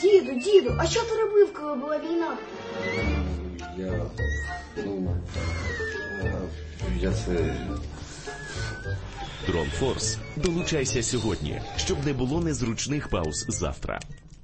Діду, а що ти робив, коли була війна? Я це... Дронфорс. Долучайся сьогодні, щоб не було незручних пауз завтра.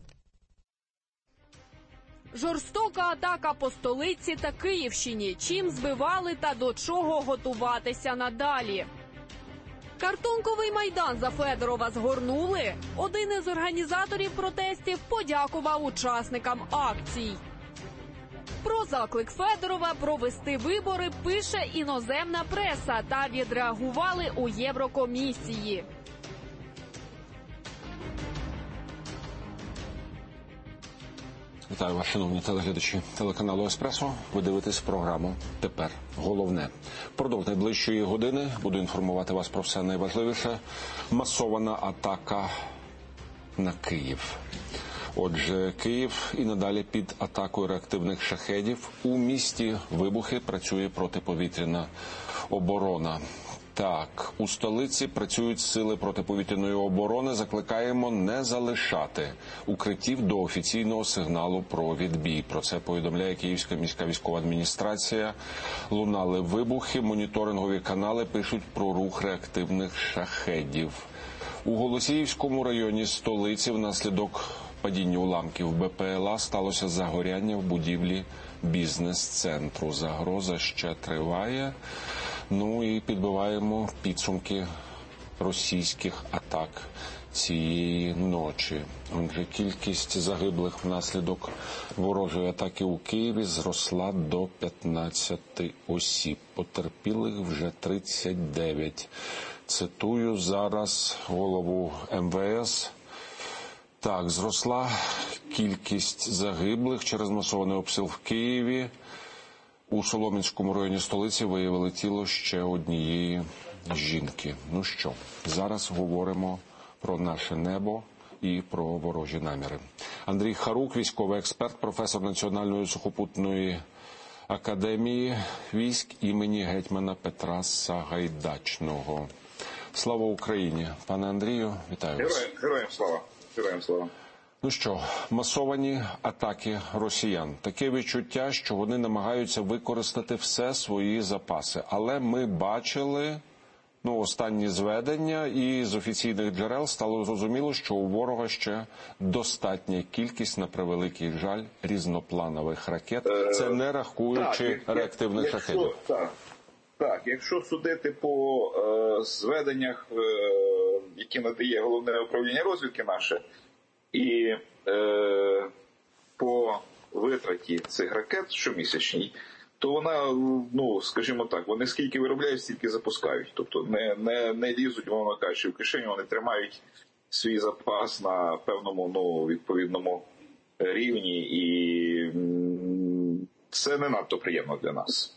Жорстока атака по столиці та Київщині. Чим збивали та до чого готуватися надалі? Картонковий майдан за Федорова згорнули? Один із організаторів протестів подякував учасникам акцій. Про заклик Федорова провести вибори пише іноземна преса та відреагували у Єврокомісії. Вітаю вас, шановні телеглядачі телеканалу «Еспресо». Ви дивитесь програму «Тепер головне». Впродовж найближчої години буду інформувати вас про все найважливіше. Масована атака на Київ. Отже, Київ і надалі під атакою реактивних шахедів. У місті вибухи, працює протиповітряна оборона. Так, у столиці працюють сили протиповітряної оборони. Закликаємо не залишати укриттів до офіційного сигналу про відбій. Про це повідомляє Київська міська військова адміністрація. Лунали вибухи, моніторингові канали пишуть про рух реактивних шахедів. У Голосіївському районі столиці внаслідок падіння уламків БПЛА сталося загоряння в будівлі бізнес-центру. Загроза ще триває. Ну і підбиваємо підсумки російських атак цієї ночі. Отже, кількість загиблих внаслідок ворожої атаки у Києві зросла до 15 осіб. Потерпілих вже 39. Цитую зараз голову МВС. Так, зросла кількість загиблих через масований обстріл в Києві. У Солом'янському районі столиці виявили тіло ще однієї жінки. Ну що, зараз говоримо про наше небо і про ворожі наміри. Андрій Харук, військовий експерт, професор Національної сухопутної академії військ імені гетьмана Петра Сагайдачного. Слава Україні! Пане Андрію, вітаю вас. Героям слава! Героям слава! Ну що, масовані атаки росіян. Таке відчуття, що вони намагаються використати все свої запаси. Але ми бачили останні зведення, і з офіційних джерел стало зрозуміло, що у ворога ще достатня кількість, на превеликий жаль, різнопланових ракет. Це не рахуючи реактивних шахедів. Так, якщо судити по зведеннях, які надає Головне управління розвідки наше, і по витраті цих ракет щомісячній, то вона, скажімо так, вони скільки виробляють, стільки запускають. Тобто не лізуть, мовно кажучи, в кишеню, вони тримають свій запас на певному, відповідному рівні, і це не надто приємно для нас.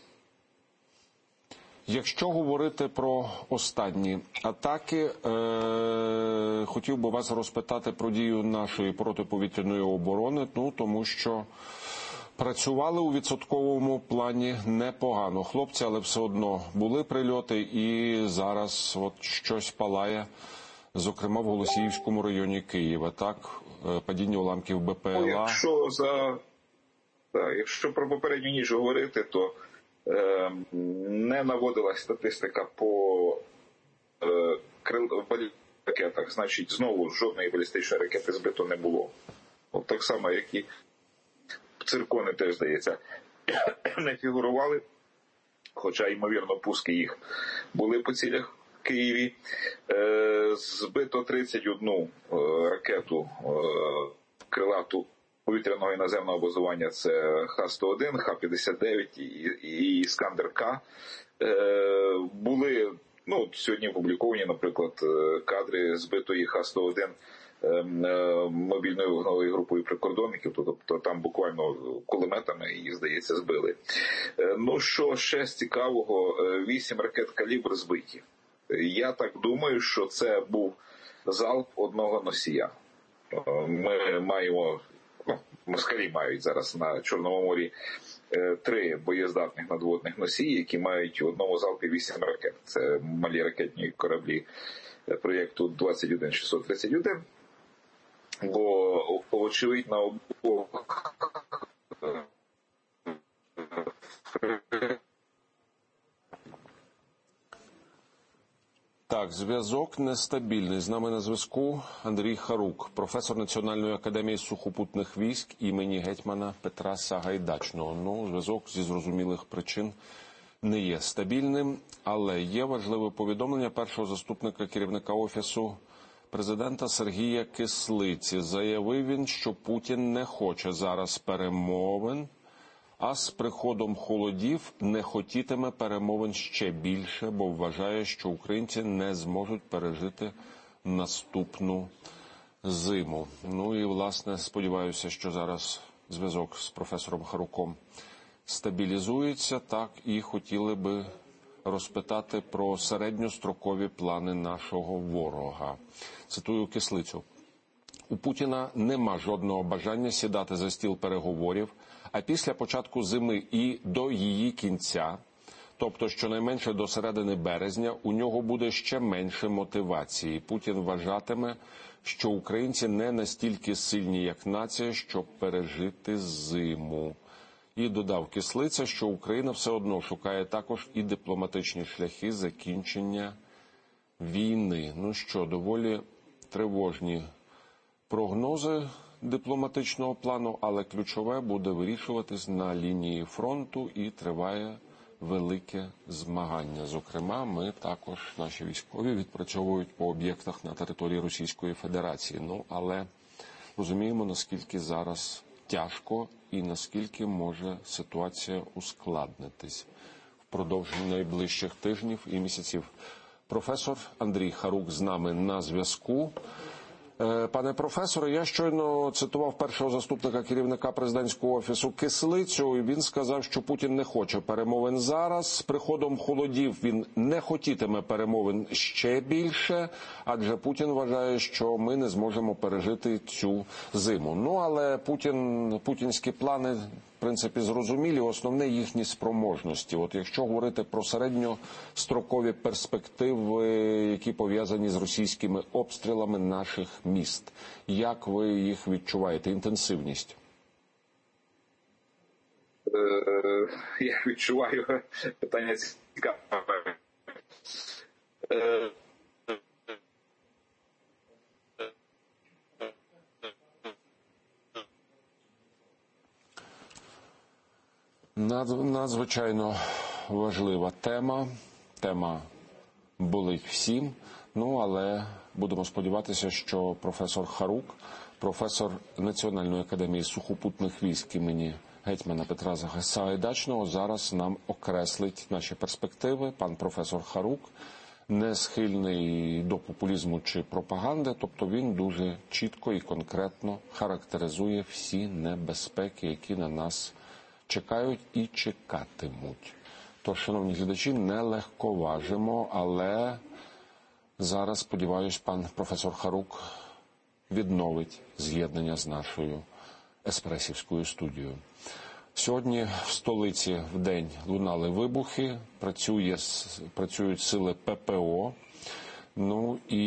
Якщо говорити про останні атаки, хотів би вас розпитати про дію нашої протиповітряної оборони, тому що працювали у відсотковому плані непогано хлопці, але все одно були прильоти, і зараз щось палає, зокрема в Голосіївському районі Києва, так? Падіння уламків БПЛА. Якщо про попередню ніч говорити, то не наводилась статистика по ракетах, значить, знову жодної балістичної ракети збито не було. От так само, як і циркони теж, здається, не фігурували, хоча, ймовірно, пуски їх були по цілях в Києві. Збито 31 ракету крилату повітряного і наземного базування, це Х-101, Х-59 і Іскандер-К. Були, сьогодні опубліковані, наприклад, кадри збитої Х-101 мобільною вогневою групою прикордонників, тобто там буквально кулеметами її, здається, збили. Що ще з цікавого, 8 ракет «Калібр» збиті. Я так думаю, що це був залп одного носія. Ми маємо, москалі мають зараз на Чорному морі 3 боєздатних надводних носії, які мають в одному залпі 8 ракет. Це малі ракетні кораблі проєкту 21631. Бо вочевидь на обох Так, зв'язок нестабільний. З нами на зв'язку Андрій Харук, професор Національної академії сухопутних військ імені гетьмана Петра Сагайдачного. Ну, зв'язок зі зрозумілих причин не є стабільним, але є важливе повідомлення першого заступника керівника Офісу президента Сергія Кислиці. Заявив він, що Путін не хоче зараз перемовин, а з приходом холодів не хотітиме перемовин ще більше, бо вважає, що українці не зможуть пережити наступну зиму. Ну і, власне, сподіваюся, що зараз зв'язок з професором Харуком стабілізується, так і хотіли би розпитати про середньострокові плани нашого ворога. Цитую Кислицю. У Путіна нема жодного бажання сідати за стіл переговорів, а після початку зими і до її кінця, тобто щонайменше до середини березня, у нього буде ще менше мотивації. Путін вважатиме, що українці не настільки сильні, як нація, щоб пережити зиму. І додав Кислиця, що Україна все одно шукає також і дипломатичні шляхи закінчення війни. Ну що, доволі тривожні прогнози дипломатичного плану, але ключове буде вирішуватись на лінії фронту і триває велике змагання. Зокрема, ми також, наші військові, відпрацьовують по об'єктах на території Російської Федерації. Ну, але розуміємо, наскільки зараз тяжко і наскільки може ситуація ускладнитись впродовж найближчих тижнів і місяців. Професор Андрій Харук з нами на зв'язку. Пане професоре, я щойно цитував першого заступника керівника президентського офісу Кислицю, і він сказав, що Путін не хоче перемовин зараз. З приходом холодів він не хотітиме перемовин ще більше, адже Путін вважає, що ми не зможемо пережити цю зиму. Ну, але путінські плани, в принципі, зрозумілі, основне їхні спроможності. От якщо говорити про середньострокові перспективи, які пов'язані з російськими обстрілами наших міст, як ви їх відчуваєте, інтенсивність? Я відчуваю, питання цікаве. Надзвичайно важлива тема. Тема болить всім. Ну, але будемо сподіватися, що професор Харук, професор Національної академії сухопутних військ імені гетьмана Петра Сагайдачного, зараз нам окреслить наші перспективи. Пан професор Харук не схильний до популізму чи пропаганди, тобто він дуже чітко і конкретно характеризує всі небезпеки, які на нас чекають і чекатимуть. Тож, шановні глядачі, не легковажимо, але зараз, сподіваюсь, пан професор Харук відновить з'єднання з нашою еспресівською студією. Сьогодні в столиці вдень лунали вибухи, працюють сили ППО. Ну і